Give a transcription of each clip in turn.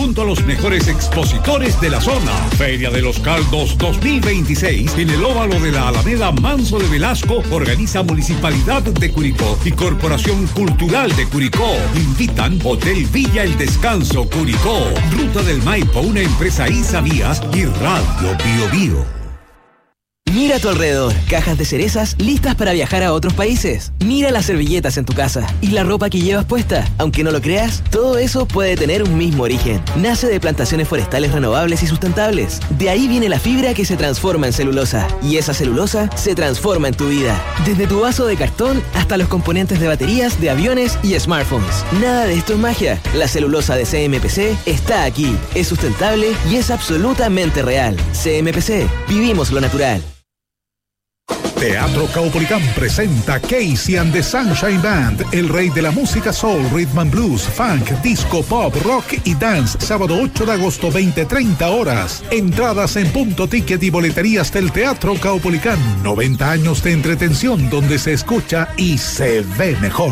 junto a los mejores expositores de la zona. Feria de los Caldos 2026 en el óvalo de la Alameda Manso de Velasco, organiza Municipalidad de Curicó y Corporación Cultural de Curicó. Invitan Hotel Villa El Descanso Curicó, Ruta del Maipo, una empresa Isavías y Radio Bio Bio. Mira a tu alrededor, cajas de cerezas listas para viajar a otros países. Mira las servilletas en tu casa y la ropa que llevas puesta. Aunque no lo creas, todo eso puede tener un mismo origen. Nace de plantaciones forestales renovables y sustentables. De ahí viene la fibra que se transforma en celulosa. Y esa celulosa se transforma en tu vida. Desde tu vaso de cartón hasta los componentes de baterías de aviones y smartphones. Nada de esto es magia. La celulosa de CMPC está aquí. Es sustentable y es absolutamente real. CMPC, vivimos lo natural. Teatro Caupolicán presenta Casey and the Sunshine Band, el rey de la música soul, rhythm and blues, funk, disco, pop, rock y dance, sábado 8 de agosto, 20:30 horas. Entradas en Punto Ticket y boleterías del Teatro Caupolicán. 90 años de entretención donde se escucha y se ve mejor.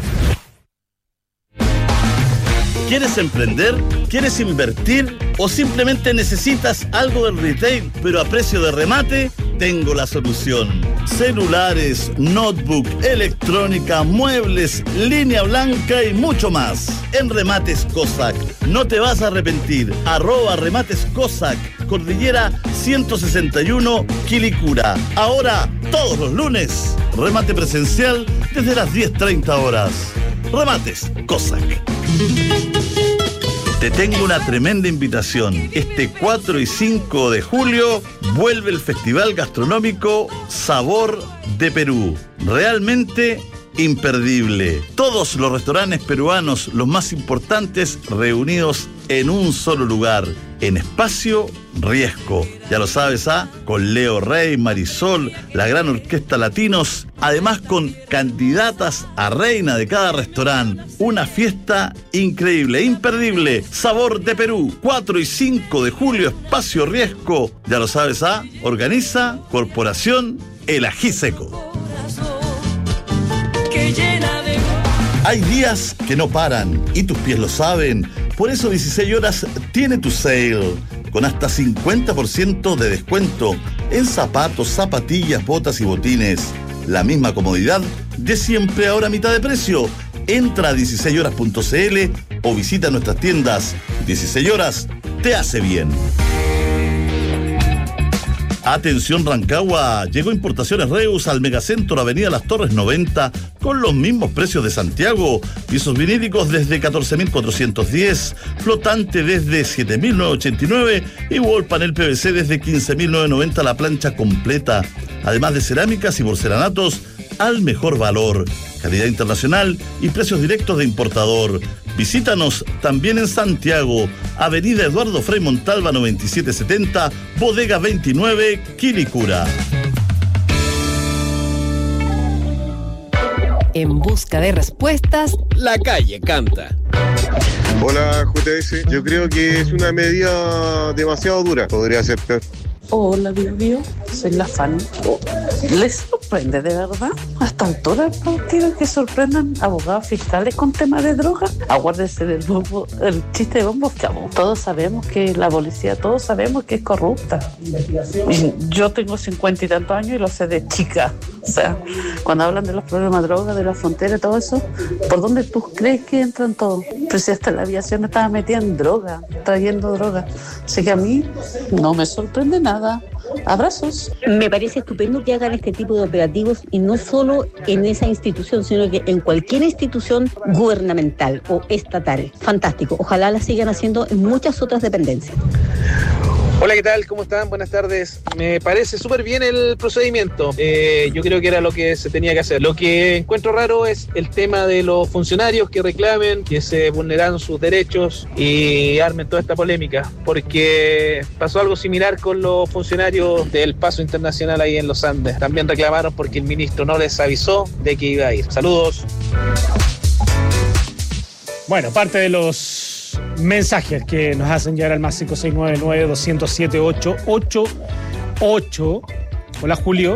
¿Quieres emprender? ¿Quieres invertir? ¿O simplemente necesitas algo del retail, pero a precio de remate? Tengo la solución. Celulares, notebook, electrónica, muebles, línea blanca y mucho más. En Remates Cossack. No te vas a arrepentir. @Remates Cossack. Cordillera 161, Quilicura. Ahora, todos los lunes, remate presencial desde las 10:30 horas. Remates Cossack. Te tengo una tremenda invitación. Este 4 y 5 de julio vuelve el Festival Gastronómico Sabor de Perú. Realmente imperdible. Todos los restaurantes peruanos, los más importantes, reunidos en un solo lugar, en Espacio Riesco. Ya lo sabes, con Leo Rey, Marisol, la gran orquesta Latinos, además con candidatas a reina de cada restaurante. Una fiesta increíble, imperdible. Sabor de Perú, 4 y 5 de julio, Espacio Riesco. Ya lo sabes, organiza Corporación El Ají Seco. Hay días que no paran y tus pies lo saben. Por eso 16 horas tiene tu sale, con hasta 50% de descuento en zapatos, zapatillas, botas y botines. La misma comodidad de siempre, ahora a mitad de precio. Entra a 16horas.cl o visita nuestras tiendas. 16 horas te hace bien. Atención Rancagua, llegó Importaciones Reus al Megacentro Avenida Las Torres 90 con los mismos precios de Santiago. Pisos vinílicos desde 14.410, flotante desde 7.989 y wall panel PVC desde 15.990 la plancha completa. Además de cerámicas y porcelanatos al mejor valor, calidad internacional y precios directos de importador. Visítanos también en Santiago, Avenida Eduardo Frei Montalva 9770, Bodega 29, Quilicura. En busca de respuestas, la calle canta. Hola JS, yo creo que es una medida demasiado dura, podría ser peor. Hola, Bio, soy la fan. ¿Les sorprende de verdad? A esta altura del partido que sorprendan abogados fiscales con temas de droga. Aguárdense del bombo, el chiste de bombos que todos sabemos que la policía, todos sabemos que es corrupta. Y yo tengo 50 y tantos años y lo sé de chica. O sea, cuando hablan de los problemas de droga, de la frontera y todo eso, ¿por dónde tú crees que entran todos? Pues si hasta la aviación estaba metida en droga, trayendo droga. Así que a mí no me sorprende nada. Abrazos. Me parece estupendo que hagan este tipo de operativos y no solo en esa institución, sino que en cualquier institución gubernamental o estatal. Fantástico. Ojalá la sigan haciendo en muchas otras dependencias. Hola, ¿qué tal? ¿Cómo están? Buenas tardes. Me parece súper bien el procedimiento. Yo creo que era lo que se tenía que hacer. Lo que encuentro raro es el tema de los funcionarios que reclamen que se vulneran sus derechos y armen toda esta polémica, porque pasó algo similar con los funcionarios del Paso Internacional ahí en los Andes. También reclamaron porque el ministro no les avisó de que iba a ir. Saludos. Bueno, parte de los mensajes que nos hacen llegar al más 569-207-888. Hola, Julio.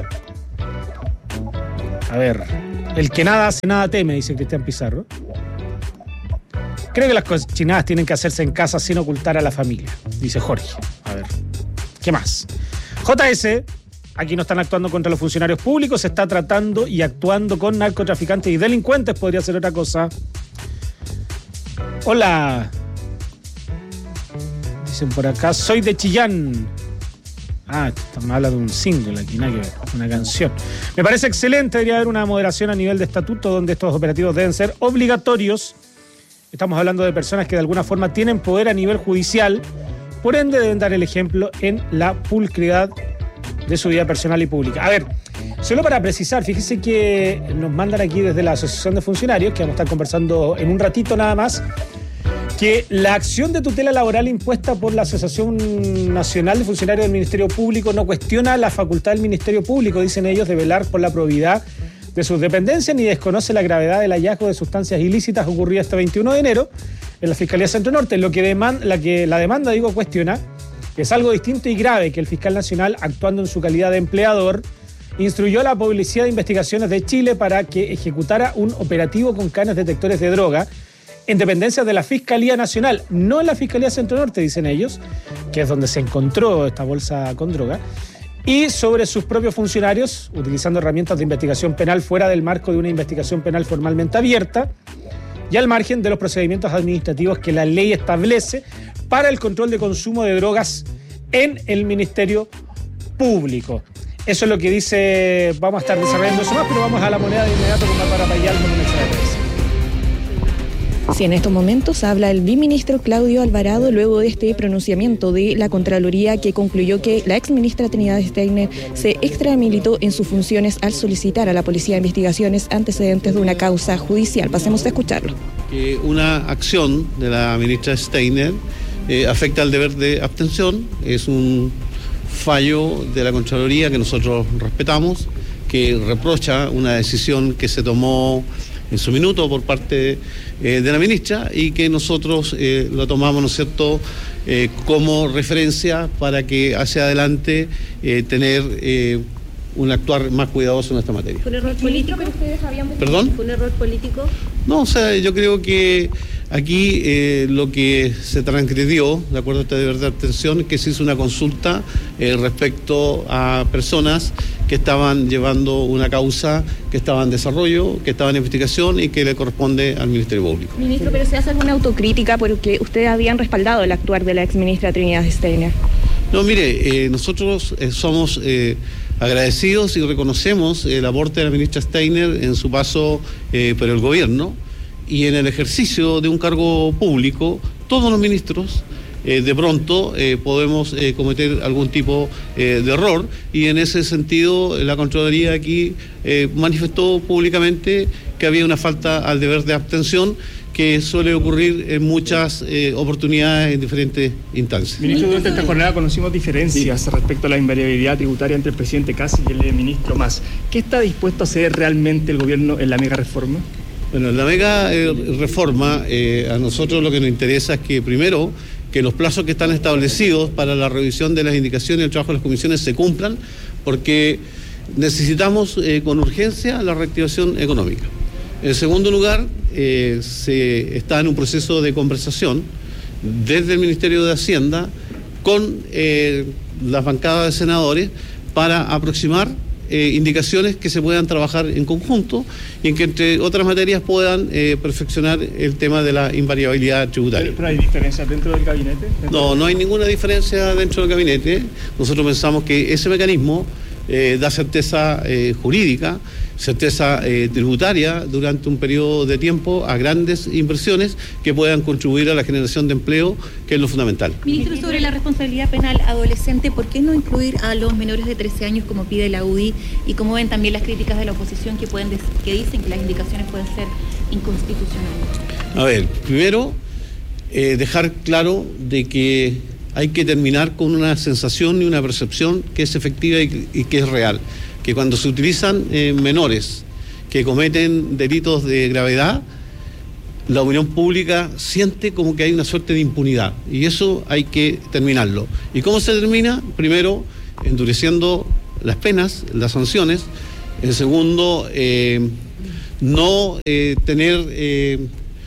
A ver, el que nada hace, nada teme, dice Cristian Pizarro. Creo que las cochinadas tienen que hacerse en casa sin ocultar a la familia, dice Jorge. A ver, ¿qué más? JS, aquí no están actuando contra los funcionarios públicos, se está tratando y actuando con narcotraficantes y delincuentes, podría ser otra cosa. Hola. Dicen por acá, soy de Chillán. Me habla de un single aquí, nada que ver, una canción. Me parece excelente, debería haber una moderación a nivel de estatuto donde estos operativos deben ser obligatorios. Estamos hablando de personas que de alguna forma tienen poder a nivel judicial, por ende deben dar el ejemplo en la pulcriedad de su vida personal y pública. A ver, solo para precisar, fíjese que nos mandan aquí desde la Asociación de Funcionarios, que vamos a estar conversando en un ratito nada más, que la acción de tutela laboral impuesta por la Asociación Nacional de Funcionarios del Ministerio Público no cuestiona la facultad del Ministerio Público, dicen ellos, de velar por la probidad de sus dependencias, ni desconoce la gravedad del hallazgo de sustancias ilícitas ocurrida este 21 de enero en la Fiscalía Centro Norte. Lo que la demanda, cuestiona, es algo distinto y grave que el fiscal nacional, actuando en su calidad de empleador, instruyó a la Policía de Investigaciones de Chile para que ejecutara un operativo con canes detectores de droga en dependencias de la Fiscalía Nacional, no en la Fiscalía Centro Norte, dicen ellos, que es donde se encontró esta bolsa con droga, y sobre sus propios funcionarios, utilizando herramientas de investigación penal fuera del marco de una investigación penal formalmente abierta y al margen de los procedimientos administrativos que la ley establece para el control de consumo de drogas en el Ministerio Público. Eso es lo que dice, vamos a estar desarrollando eso más, pero vamos a la moneda de inmediato con Bárbara Payal con un extra de prensa. Sí, en estos momentos habla el biministro Claudio Alvarado luego de este pronunciamiento de la Contraloría que concluyó que la exministra Trinidad Steiner se extramilitó en sus funciones al solicitar a la Policía de Investigaciones antecedentes de una causa judicial. Pasemos a escucharlo. Que una acción de la ministra Steiner afecta al deber de abstención, es un fallo de la Contraloría que nosotros respetamos, que reprocha una decisión que se tomó en su minuto por parte de la ministra y que nosotros lo tomamos, ¿no es cierto?, como referencia para que hacia adelante tener un actuar más cuidadoso en esta materia. ¿Fue un error político que ustedes habían visto? ¿Perdón? ¿Fue un error político? No, o sea, yo creo que aquí lo que se transgredió, de acuerdo a este deber de atención, es que se hizo una consulta respecto a personas que estaban llevando una causa que estaba en desarrollo, que estaba en investigación y que le corresponde al Ministerio Público. Ministro, pero ¿se hace alguna autocrítica porque ustedes habían respaldado el actuar de la exministra Trinidad Steiner? No, mire, nosotros somos agradecidos y reconocemos el aporte de la ministra Steiner en su paso por el gobierno y en el ejercicio de un cargo público. Todos los ministros de pronto podemos cometer algún tipo de error y en ese sentido la Contraloría aquí manifestó públicamente que había una falta al deber de abstención que suele ocurrir en muchas oportunidades en diferentes instancias. Ministro, durante esta jornada conocimos diferencias respecto a la invariabilidad tributaria entre el presidente Kast y el ministro Mas. ¿Qué está dispuesto a hacer realmente el gobierno en la mega reforma? Bueno, en la mega reforma a nosotros lo que nos interesa es que primero que los plazos que están establecidos para la revisión de las indicaciones y el trabajo de las comisiones se cumplan, porque necesitamos con urgencia la reactivación económica. En segundo lugar, se está en un proceso de conversación desde el Ministerio de Hacienda con las bancadas de senadores para aproximar indicaciones que se puedan trabajar en conjunto y en que entre otras materias puedan perfeccionar el tema de la invariabilidad tributaria. ¿Pero hay diferencias dentro del gabinete? No hay ninguna diferencia dentro del gabinete. Nosotros pensamos que ese mecanismo da certeza jurídica, certeza tributaria durante un periodo de tiempo a grandes inversiones que puedan contribuir a la generación de empleo, que es lo fundamental. Ministro, sobre la responsabilidad penal adolescente, ¿por qué no incluir a los menores de 13 años como pide la UDI? Y cómo ven también las críticas de la oposición que dicen que las indicaciones pueden ser inconstitucionales. A ver, primero, dejar claro de que hay que terminar con una sensación y una percepción que es efectiva y que es real. Que cuando se utilizan menores que cometen delitos de gravedad, la opinión pública siente como que hay una suerte de impunidad. Y eso hay que terminarlo. ¿Y cómo se termina? Primero, endureciendo las penas, las sanciones. En segundo, no tener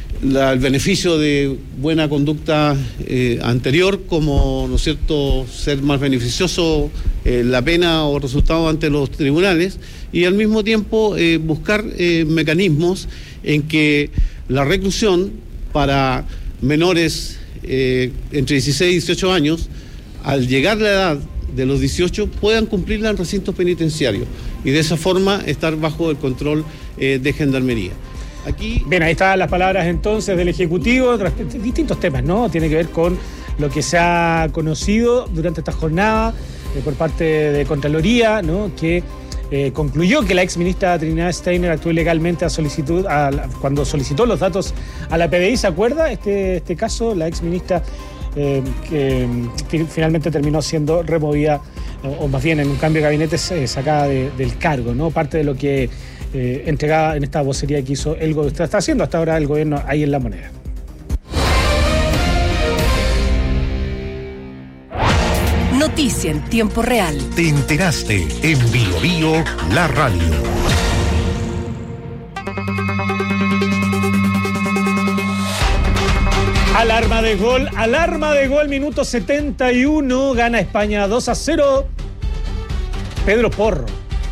el beneficio de buena conducta anterior, como, ¿no es cierto?, ser más beneficioso la pena o resultado ante los tribunales, y al mismo tiempo buscar mecanismos en que la reclusión para menores entre 16 y 18 años, al llegar la edad de los 18, puedan cumplirla en recintos penitenciarios y de esa forma estar bajo el control de Gendarmería. Aquí... Bien, ahí están las palabras entonces del Ejecutivo, distintos temas, ¿no? Tiene que ver con lo que se ha conocido durante esta jornada por parte de Contraloría, ¿no? Que concluyó que la exministra Trinidad Steiner actuó ilegalmente cuando solicitó los datos a la PDI. ¿Se acuerda este caso? La exministra que finalmente terminó siendo removida, o más bien en un cambio de gabinete sacada del cargo, ¿no? Parte de lo que entregada en esta vocería que hizo el gobierno, está haciendo hasta ahora el gobierno ahí en La Moneda. Noticia en tiempo real. Te enteraste en Bio Bio, la radio. Alarma de gol, minuto 71, gana España 2-0. Pedro Porro.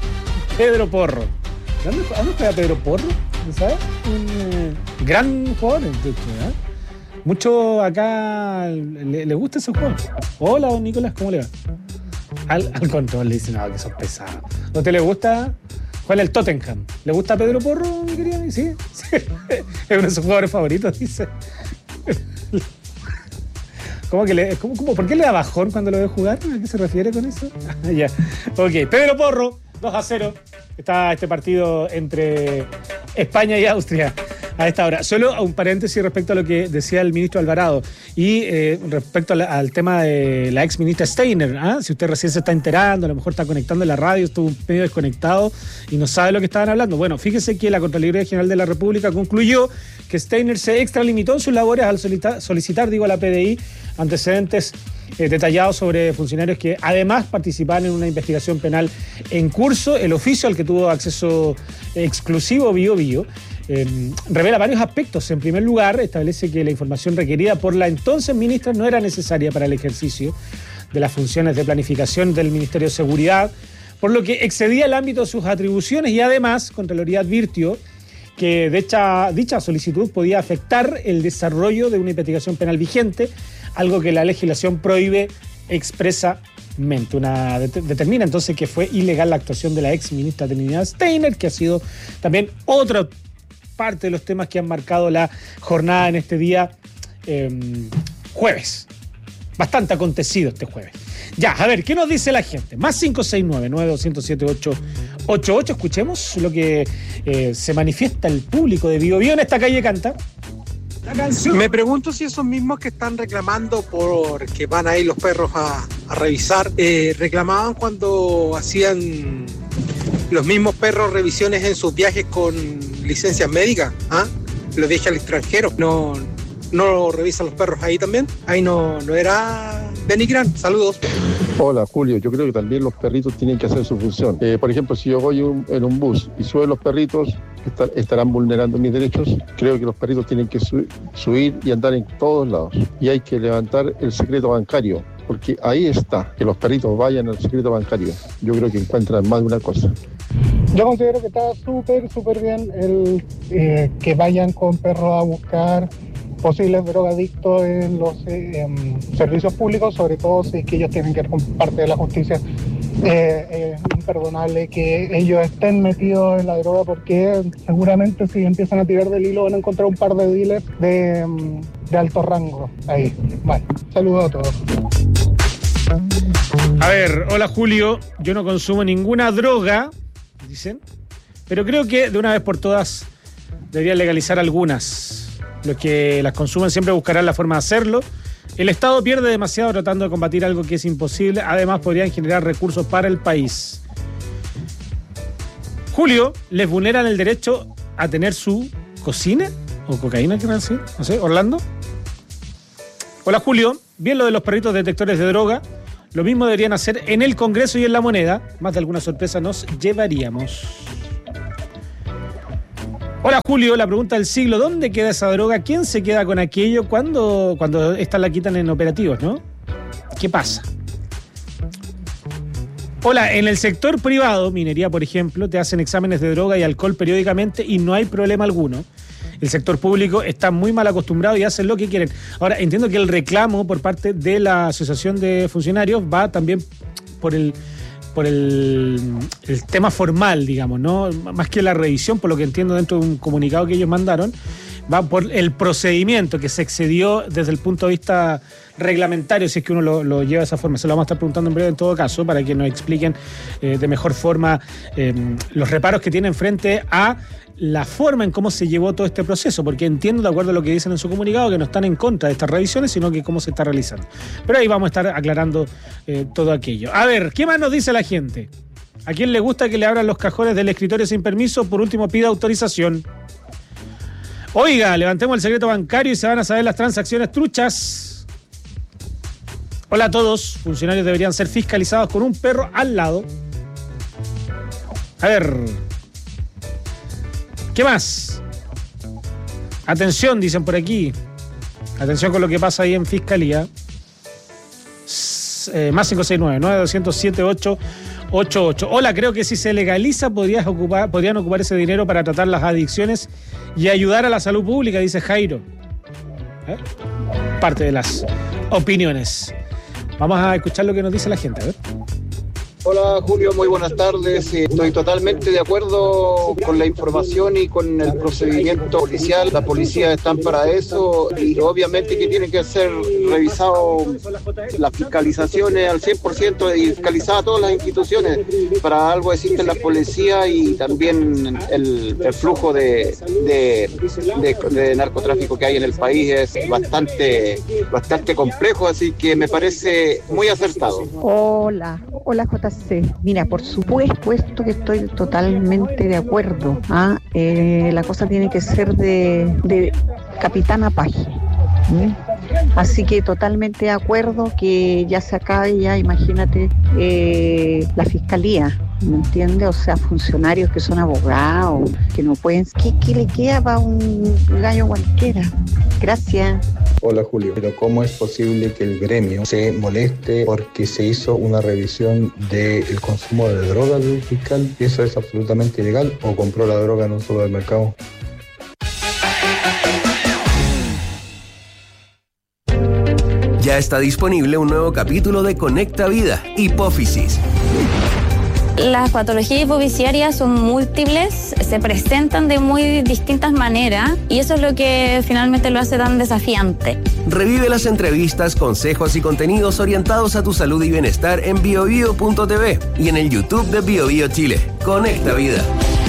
¿Dónde juega Pedro Porro? ¿Sabes? Un gran jugador, ¿eh? Mucho acá le gusta ese juego. Hola, don Nicolás, ¿cómo le va? Al control le dicen, no, que son pesados. ¿No te le gusta? Juega el Tottenham. ¿Le gusta Pedro Porro, mi querida? Sí. Es uno de sus jugadores favoritos, dice. ¿Cómo ¿Por qué le da bajón cuando lo ve jugar? ¿A qué se refiere con eso? Ya. Ok, Pedro Porro, 2-0. Está este partido entre España y Austria a esta hora. Solo un paréntesis respecto a lo que decía el ministro Alvarado y respecto al tema de la ex ministra Steiner. Si usted recién se está enterando, a lo mejor está conectando en la radio, estuvo medio desconectado y no sabe lo que estaban hablando. Bueno, fíjese que la Contraloría General de la República concluyó que Steiner se extralimitó en sus labores al solicitar a la PDI antecedentes detallados sobre funcionarios que además participaban en una investigación penal en curso. El oficio al que tuvo acceso exclusivo Bio Bio revela varios aspectos. En primer lugar, establece que la información requerida por la entonces ministra no era necesaria para el ejercicio de las funciones de planificación del Ministerio de Seguridad, por lo que excedía el ámbito de sus atribuciones, y además Contraloría advirtió que dicha solicitud podía afectar el desarrollo de una investigación penal vigente, algo que la legislación prohíbe expresamente. Determina entonces que fue ilegal la actuación de la ex ministra Trinidad Steiner, que ha sido también otra parte de los temas que han marcado la jornada en este día jueves. Bastante acontecido este jueves. Ya, a ver, ¿qué nos dice la gente? Más 569-9207-888. Escuchemos lo que se manifiesta el público de Bio Bio en esta calle Canta. Me pregunto si esos mismos que están reclamando porque van a ir los perros a revisar, reclamaban cuando hacían los mismos perros revisiones en sus viajes con licencias médicas, los viajes al extranjero. ¿No revisan los perros ahí también? Ahí no era denigran. Saludos. Hola, Julio. Yo creo que también los perritos tienen que hacer su función. Por ejemplo, si yo voy en un bus y suben los perritos, estarán vulnerando mis derechos. Creo que los perritos tienen que subir y andar en todos lados. Y hay que levantar el secreto bancario, porque ahí está, que los perritos vayan al secreto bancario. Yo creo que encuentran más de una cosa. Yo considero que está súper bien el que vayan con perros a buscar posibles drogadictos en los servicios públicos, sobre todo si es que ellos tienen que ver con parte de la justicia. Es imperdonable que ellos estén metidos en la droga, porque seguramente si empiezan a tirar del hilo van a encontrar un par de dealers de alto rango ahí. Bueno, saludos a todos. A ver, hola Julio, yo no consumo ninguna droga, dicen, pero creo que de una vez por todas deberían legalizar algunas. Los que las consumen siempre buscarán la forma de hacerlo. El Estado pierde demasiado tratando de combatir algo que es imposible. Además, podrían generar recursos para el país. Julio, ¿les vulneran el derecho a tener su cocina? ¿O cocaína, querrán decir? No sé, Orlando. Hola Julio, bien lo de los perritos detectores de droga. Lo mismo deberían hacer en el Congreso y en La Moneda. Más de alguna sorpresa nos llevaríamos. Hola Julio, la pregunta del siglo, ¿dónde queda esa droga? ¿Quién se queda con aquello cuando esta la quitan en operativos, no? ¿Qué pasa? Hola, en el sector privado, minería por ejemplo, te hacen exámenes de droga y alcohol periódicamente y no hay problema alguno. El sector público está muy mal acostumbrado y hacen lo que quieren. Ahora, entiendo que el reclamo por parte de la Asociación de Funcionarios va también por el tema formal, digamos, ¿no? Más que la revisión, por lo que entiendo dentro de un comunicado que ellos mandaron, va por el procedimiento que se excedió desde el punto de vista reglamentario, si es que uno lo lleva de esa forma. Se lo vamos a estar preguntando en breve en todo caso, para que nos expliquen de mejor forma los reparos que tienen frente a la forma en cómo se llevó todo este proceso, porque entiendo, de acuerdo a lo que dicen en su comunicado, que no están en contra de estas revisiones, sino que cómo se está realizando. Pero ahí vamos a estar aclarando todo aquello. A ver, ¿qué más nos dice la gente? ¿A quién le gusta que le abran los cajones del escritorio sin permiso? Por último, pida autorización. Oiga, levantemos el secreto bancario y se van a saber las transacciones truchas. Hola a todos. Funcionarios deberían ser fiscalizados con un perro al lado. A ver, ¿qué más? Atención, dicen por aquí. Atención con lo que pasa ahí en Fiscalía. Más 569-9207-888. Hola, creo que si se legaliza podrían ocupar ese dinero para tratar las adicciones y ayudar a la salud pública, dice Jairo. Parte de las opiniones. Vamos a escuchar lo que nos dice la gente, a ver. Hola Julio, muy buenas tardes. Estoy totalmente de acuerdo con la información y con el procedimiento policial. La policía están para eso y obviamente que tienen que ser revisado las fiscalizaciones al 100% y fiscalizadas todas las instituciones. Para algo existe la policía y también el flujo de narcotráfico que hay en el país es bastante complejo, así que me parece muy acertado. Hola JC. Mira, por supuesto que estoy totalmente de acuerdo. La cosa tiene que ser de Capitana Paje. Así que totalmente de acuerdo que ya se acabe ya, imagínate, la fiscalía, ¿me entiendes? O sea, funcionarios que son abogados, que no pueden... ¿Qué le queda para un gallo cualquiera? Gracias. Hola Julio, pero ¿cómo es posible que el gremio se moleste porque se hizo una revisión del consumo de drogas del fiscal? ¿Eso es absolutamente ilegal o compró la droga en un supermercado? Ya está disponible un nuevo capítulo de Conecta Vida, Hipófisis. Las patologías hipofisiarias son múltiples, se presentan de muy distintas maneras y eso es lo que finalmente lo hace tan desafiante. Revive las entrevistas, consejos y contenidos orientados a tu salud y bienestar en biobio.tv y en el YouTube de BioBio Chile. Conecta Vida.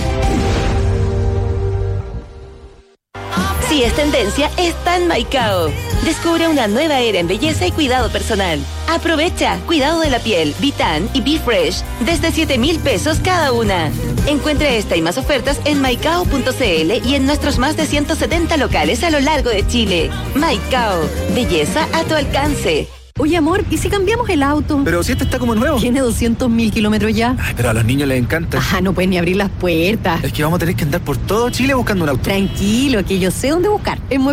Si es tendencia, está en Maicao. Descubre una nueva era en belleza y cuidado personal. Aprovecha cuidado de la piel, Vitan y Be Fresh desde 7,000 pesos cada una. Encuentre esta y más ofertas en maicao.cl y en nuestros más de 170 locales a lo largo de Chile. Maicao, belleza a tu alcance. Oye, amor, ¿y si cambiamos el auto? Pero si este está como nuevo. Tiene 200,000 kilómetros ya. Ay, pero a los niños les encanta. No pueden ni abrir las puertas. Es que vamos a tener que andar por todo Chile buscando un auto. Tranquilo, que yo sé dónde buscar. En